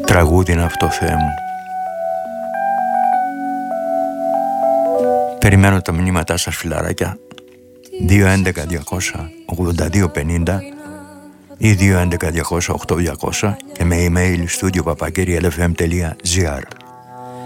τραγούδι είναι αυτό, Θεέ μου. Περιμένω τα μηνύματά σας, φιλαράκια. 211-200-8250 ή 211-200-8200 και με email studio@lfm.gr.